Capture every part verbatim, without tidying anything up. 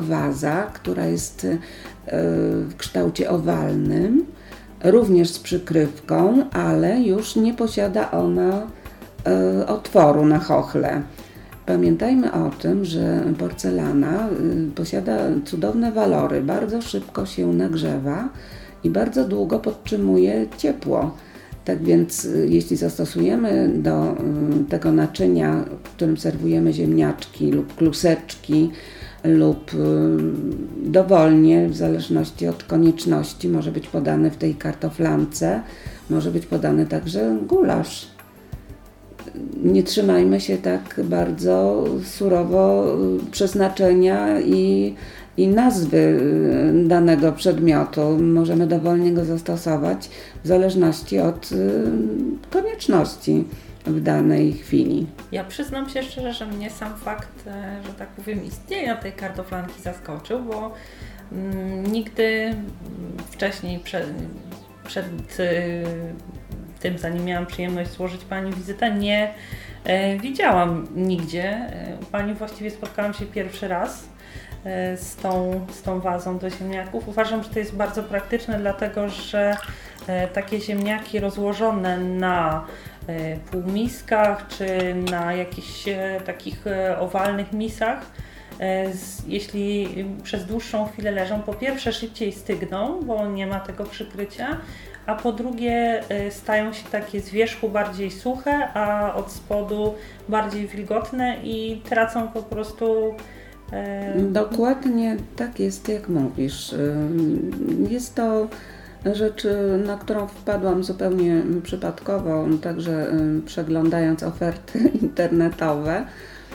waza, która jest w kształcie owalnym, również z przykrywką, ale już nie posiada ona otworu na chochle. Pamiętajmy o tym, że porcelana posiada cudowne walory, bardzo szybko się nagrzewa i bardzo długo podtrzymuje ciepło. Tak więc jeśli zastosujemy do tego naczynia, w którym serwujemy ziemniaczki lub kluseczki lub dowolnie, w zależności od konieczności, może być podany w tej kartoflance, może być podany także gulasz. Nie trzymajmy się tak bardzo surowo przeznaczenia i, i nazwy danego przedmiotu. Możemy dowolnie go zastosować w zależności od konieczności w danej chwili. Ja przyznam się szczerze, że mnie sam fakt, że tak powiem, istnienia tej kartoflanki zaskoczył, bo mm, nigdy wcześniej przed, przed tym, zanim miałam przyjemność złożyć Pani wizytę, nie e, widziałam nigdzie. E, u Pani właściwie spotkałam się pierwszy raz e, z, tą, z tą wazą do ziemniaków. Uważam, że to jest bardzo praktyczne, dlatego że e, takie ziemniaki rozłożone na e, półmiskach czy na jakichś e, takich e, owalnych misach, e, z, jeśli przez dłuższą chwilę leżą, po pierwsze szybciej stygną, bo nie ma tego przykrycia, a po drugie stają się takie z wierzchu bardziej suche, a od spodu bardziej wilgotne i tracą po prostu... E... Dokładnie tak jest, jak mówisz. Jest to rzecz, na którą wpadłam zupełnie przypadkowo, także przeglądając oferty internetowe.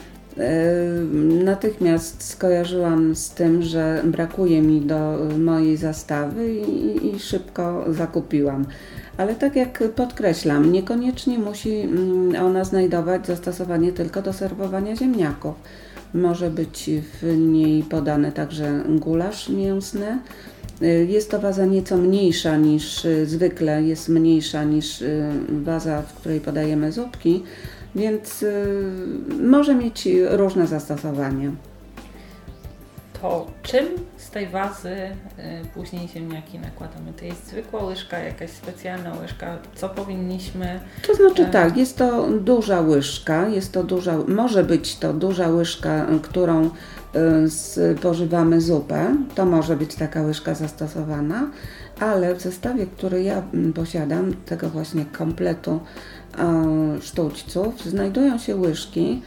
Natychmiast skojarzyłam z tym, że brakuje mi do mojej zastawy i, i szybko zakupiłam. Ale tak jak podkreślam, niekoniecznie musi ona znajdować zastosowanie tylko do serwowania ziemniaków. Może być w niej podany także gulasz mięsny. Jest to waza nieco mniejsza niż zwykle, jest mniejsza niż waza, w której podajemy zupki, więc y, może mieć różne zastosowania. To czym z tej wazy y, później ziemniaki nakładamy? To jest zwykła łyżka, jakaś specjalna łyżka? Co powinniśmy... To znaczy tak, jest to duża łyżka, jest to duża, może być to duża łyżka, którą y, spożywamy zupę, to może być taka łyżka zastosowana, ale w zestawie, który ja posiadam, tego właśnie kompletu sztućców, znajdują się łyżki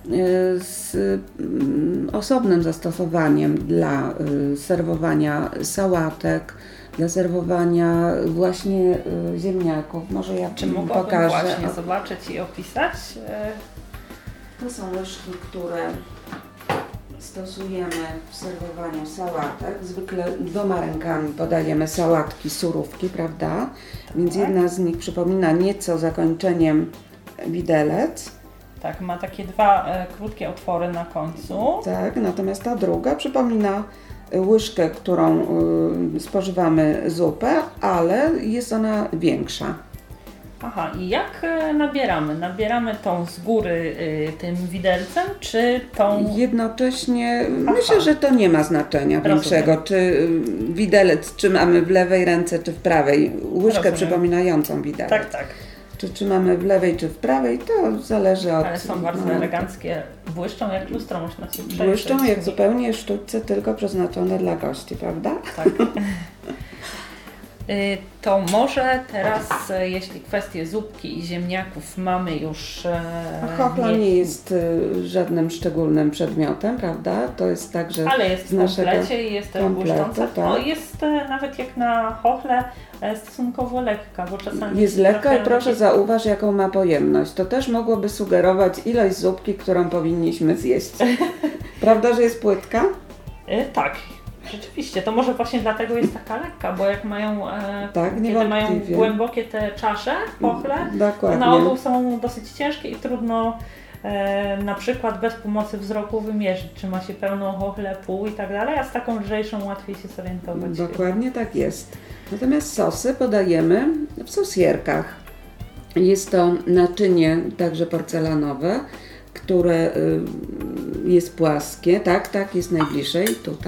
z osobnym zastosowaniem dla serwowania sałatek, dla serwowania właśnie ziemniaków. Może ja Czy mogłabym pokażę. właśnie zobaczyć i opisać? To są łyżki, które stosujemy w serwowaniu sałatek. Zwykle dwoma rękami podajemy sałatki, surówki, prawda? Więc tak. Jedna z nich przypomina nieco zakończeniem widelec. Tak, ma takie dwa e, krótkie otwory na końcu. Tak, natomiast ta druga przypomina łyżkę, którą y, spożywamy zupę, ale jest ona większa. Aha, i jak nabieramy? Nabieramy tą z góry y, tym widelcem, czy tą... Jednocześnie Aha. myślę, że to nie ma znaczenia większego, czy y, widelec trzymamy w lewej ręce, czy w prawej. Łyżkę Rozumiem. Przypominającą widelec. Tak, tak. Czy trzymamy w lewej, czy w prawej, to zależy od... Ale są bardzo no, eleganckie, błyszczą jak lustro, można się przejrzeć. Błyszczą jak zupełnie sztućce, tylko przeznaczone dla gości, prawda? Tak. To może teraz, jeśli kwestie zupki i ziemniaków mamy już... Chochla nie... nie jest żadnym szczególnym przedmiotem, prawda? To jest tak, że ale jest w komplecie i jest też błyszcząca. Tak. No, jest nawet jak na chochle stosunkowo lekka, bo czasami... Jest lekka i proszę zauważ, jaką ma pojemność. To też mogłoby sugerować ilość zupki, którą powinniśmy zjeść. Prawda, że jest płytka? Tak. Rzeczywiście, to może właśnie dlatego jest taka lekka, bo jak mają, e, tak, kiedy mają głębokie te czasze, pochle, to na ogół są dosyć ciężkie i trudno e, na przykład bez pomocy wzroku wymierzyć, czy ma się pełną chochlę, pół i tak dalej, a z taką lżejszą łatwiej się zorientować. Dokładnie tak jest. Natomiast sosy podajemy w sosierkach. Jest to naczynie także porcelanowe, które jest płaskie, tak, tak, jest najbliżej tutaj.